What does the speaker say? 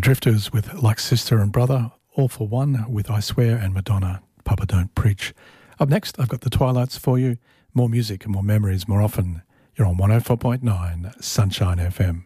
Drifters with Like Sister and Brother, All for One with I Swear and Madonna, Papa Don't Preach. Up next, I've got the Twilights for you. More music and more memories more often. You're on 104.9 Sunshine FM.